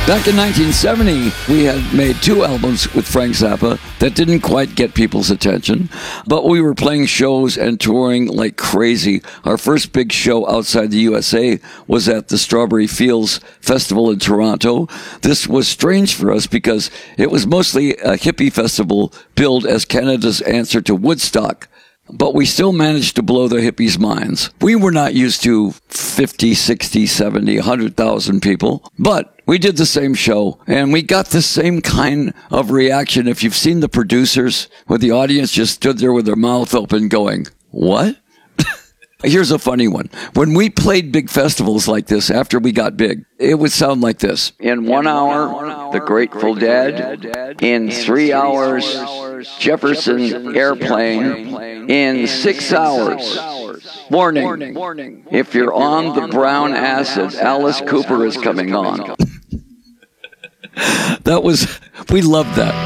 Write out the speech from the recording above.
Back in 1970, we had made 2 albums with Frank Zappa that didn't quite get people's attention, but we were playing shows and touring like crazy. Our first big show outside the USA was at the Strawberry Fields Festival in Toronto. This was strange for us because it was mostly a hippie festival billed as Canada's answer to Woodstock. But we still managed to blow the hippies' minds. We were not used to 50, 60, 70, 100,000 people, but we did the same show, and we got the same kind of reaction. If you've seen The Producers, where the audience just stood there with their mouth open going, "What?" Here's a funny one. When we played big festivals like this after we got big, it would sound like this. In 1 hour, The Grateful Dead. In 3 hours, Jefferson Airplane. In 6 hours, warning, if you're on the brown acid, Alice Cooper is coming on. We loved that.